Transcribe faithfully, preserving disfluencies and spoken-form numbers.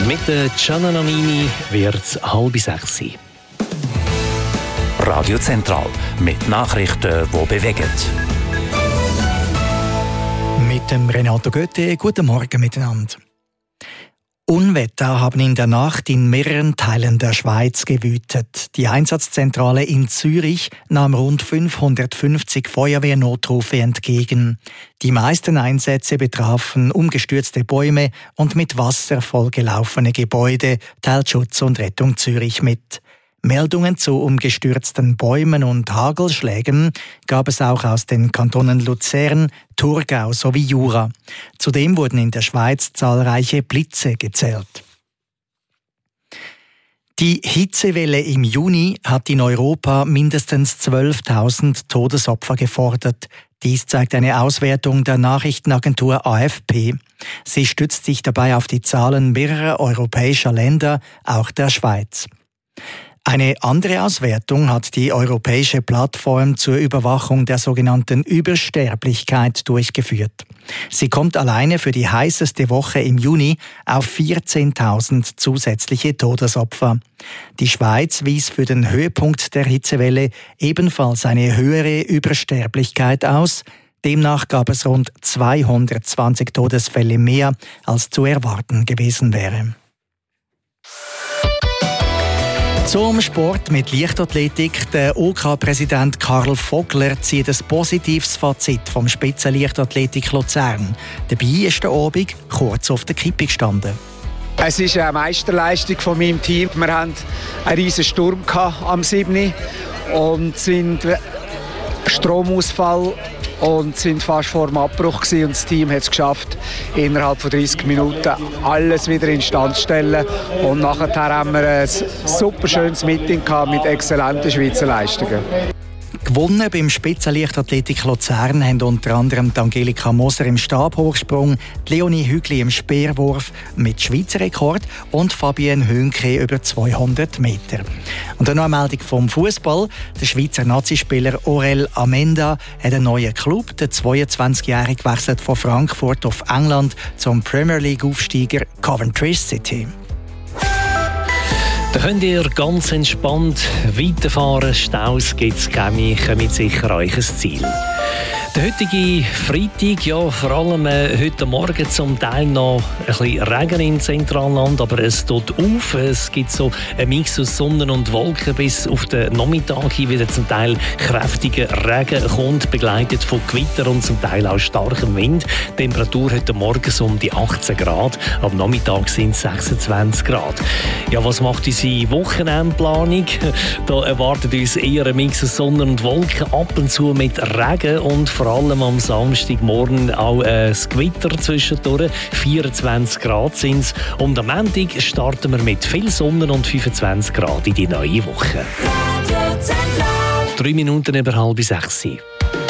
Mit der Gianna Nannini wird es halb sechs sein. Radio Zentral mit Nachrichten, die bewegen. Mit dem Renato Götte, guten Morgen miteinander. Unwetter haben in der Nacht in mehreren Teilen der Schweiz gewütet. Die Einsatzzentrale in Zürich nahm rund fünfhundertfünfzig Feuerwehrnotrufe entgegen. Die meisten Einsätze betrafen umgestürzte Bäume und mit Wasser vollgelaufene Gebäude, teilt Schutz und Rettung Zürich mit. Meldungen zu umgestürzten Bäumen und Hagelschlägen gab es auch aus den Kantonen Luzern, Thurgau sowie Jura. Zudem wurden in der Schweiz zahlreiche Blitze gezählt. Die Hitzewelle im Juni hat in Europa mindestens zwölftausend Todesopfer gefordert. Dies zeigt eine Auswertung der Nachrichtenagentur A F P. Sie stützt sich dabei auf die Zahlen mehrerer europäischer Länder, auch der Schweiz. Eine andere Auswertung hat die Europäische Plattform zur Überwachung der sogenannten Übersterblichkeit durchgeführt. Sie kommt alleine für die heißeste Woche im Juni auf vierzehntausend zusätzliche Todesopfer. Die Schweiz wies für den Höhepunkt der Hitzewelle ebenfalls eine höhere Übersterblichkeit aus. Demnach gab es rund zweihundertzwanzig Todesfälle mehr, als zu erwarten gewesen wäre. Zum Sport mit Leichtathletik. Der O K-Präsident Karl Vogler zieht ein positives Fazit vom Spitzenleichtathletik Luzern. Dabei ist der Abend kurz auf der Kippe gestanden. Es ist eine Meisterleistung von meinem Team. Wir hatten einen riesen Sturm am siebten und sind Stromausfall und sind fast vor dem Abbruch gewesen. Und das Team hat es geschafft, innerhalb von dreißig Minuten alles wieder instand zu stellen. Und nachher haben wir ein super schönes Meeting gehabt mit exzellenten Schweizer Leistungen. Gewonnen beim Spitzenleichtathletik Luzern haben unter anderem die Angelika Moser im Stabhochsprung, Leonie Hügli im Speerwurf mit Schweizer Rekord und Fabienne Hünke über zweihundert Meter. Und dann noch eine Meldung vom Fußball. Der Schweizer Nazispieler Aurel Amenda hat einen neuen Club. Der zweiundzwanzigjährige wechselt von Frankfurt auf England zum Premier League-Aufsteiger Coventry City. Da könnt ihr ganz entspannt weiterfahren. Staus gibt es keine, kommt sicher euch ein Ziel. Der heutige Freitag, ja, vor allem äh, heute Morgen zum Teil noch ein bisschen Regen im Zentralland, aber es tut auf. Es gibt so einen Mix aus Sonne und Wolken, bis auf den Nachmittag hin wieder zum Teil kräftiger Regen kommt, begleitet von Gewitter und zum Teil auch starkem Wind. Die Temperatur heute Morgen so um die achtzehn Grad, am Nachmittag sind es sechsundzwanzig Grad. Ja, was macht unsere Wochenendplanung? Da erwartet uns eher ein Mix aus Sonne und Wolken, ab und zu mit Regen und vor allem am Samstagmorgen auch ein Gewitter zwischendurch. vierundzwanzig Grad sind es. Und am Montag starten wir mit viel Sonne und fünfundzwanzig Grad in die neue Woche. Drei Minuten über halb sechs.